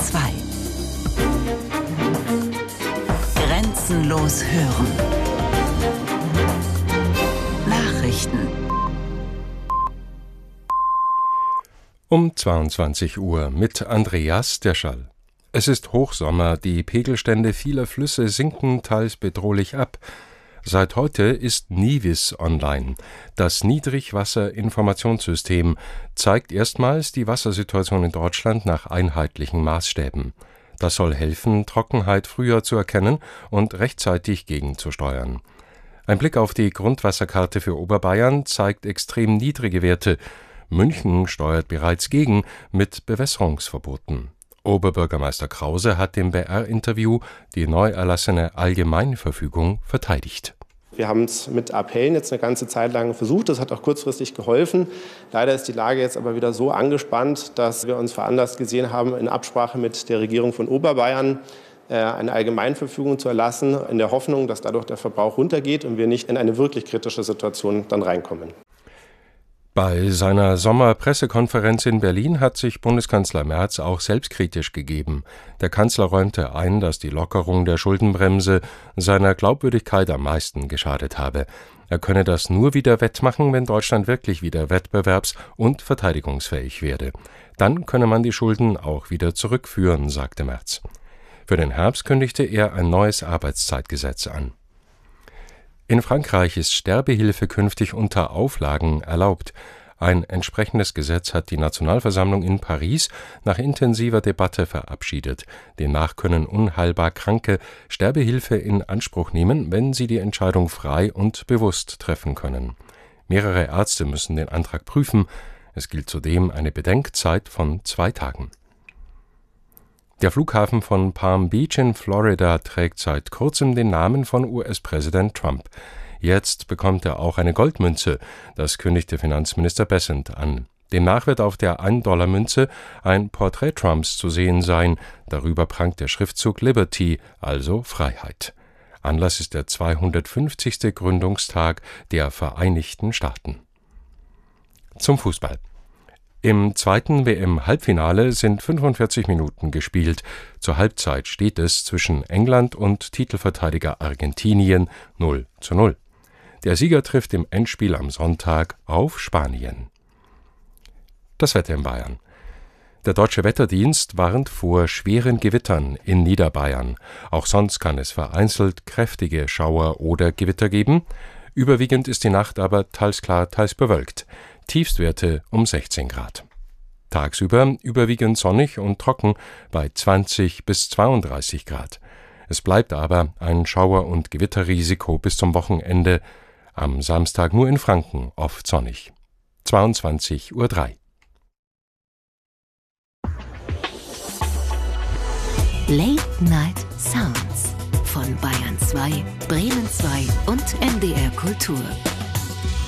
2. Grenzenlos hören. Nachrichten. Um 22 Uhr mit Andreas Derschall. Es ist Hochsommer, die Pegelstände vieler Flüsse sinken teils bedrohlich ab. Seit heute ist NIWIS online. Das Niedrigwasserinformationssystem zeigt erstmals die Wassersituation in Deutschland nach einheitlichen Maßstäben. Das soll helfen, Trockenheit früher zu erkennen und rechtzeitig gegenzusteuern. Ein Blick auf die Grundwasserkarte für Oberbayern zeigt extrem niedrige Werte. München steuert bereits gegen mit Bewässerungsverboten. Oberbürgermeister Krause hat im BR-Interview die neu erlassene Allgemeinverfügung verteidigt. Wir haben es mit Appellen jetzt eine ganze Zeit lang versucht. Das hat auch kurzfristig geholfen. Leider ist die Lage jetzt aber wieder so angespannt, dass wir uns veranlasst gesehen haben, in Absprache mit der Regierung von Oberbayern eine Allgemeinverfügung zu erlassen, in der Hoffnung, dass dadurch der Verbrauch runtergeht und wir nicht in eine wirklich kritische Situation dann reinkommen. Bei seiner Sommerpressekonferenz in Berlin hat sich Bundeskanzler Merz auch selbstkritisch gegeben. Der Kanzler räumte ein, dass die Lockerung der Schuldenbremse seiner Glaubwürdigkeit am meisten geschadet habe. Er könne das nur wieder wettmachen, wenn Deutschland wirklich wieder wettbewerbs- und verteidigungsfähig werde. Dann könne man die Schulden auch wieder zurückführen, sagte Merz. Für den Herbst kündigte er ein neues Arbeitszeitgesetz an. In Frankreich ist Sterbehilfe künftig unter Auflagen erlaubt. Ein entsprechendes Gesetz hat die Nationalversammlung in Paris nach intensiver Debatte verabschiedet. Demnach können unheilbar Kranke Sterbehilfe in Anspruch nehmen, wenn sie die Entscheidung frei und bewusst treffen können. Mehrere Ärzte müssen den Antrag prüfen. Es gilt zudem eine Bedenkzeit von 2 Tagen. Der Flughafen von Palm Beach in Florida trägt seit kurzem den Namen von US-Präsident Trump. Jetzt bekommt er auch eine Goldmünze, das kündigte Finanzminister Bessent an. Demnach wird auf der 1-Dollar-Münze ein Porträt Trumps zu sehen sein. Darüber prangt der Schriftzug Liberty, also Freiheit. Anlass ist der 250. Gründungstag der Vereinigten Staaten. Zum Fußball. Im zweiten WM-Halbfinale sind 45 Minuten gespielt. Zur Halbzeit steht es zwischen England und Titelverteidiger Argentinien 0:0. Der Sieger trifft im Endspiel am Sonntag auf Spanien. Das Wetter in Bayern. Der Deutsche Wetterdienst warnt vor schweren Gewittern in Niederbayern. Auch sonst kann es vereinzelt kräftige Schauer oder Gewitter geben. Überwiegend ist die Nacht aber teils klar, teils bewölkt. Tiefstwerte um 16 Grad. Tagsüber überwiegend sonnig und trocken bei 20 bis 32 Grad. Es bleibt aber ein Schauer- und Gewitterrisiko bis zum Wochenende. Am Samstag nur in Franken oft sonnig. 22:03 Uhr. Late Night Sounds von Bayern 2, Bremen 2 und NDR Kultur.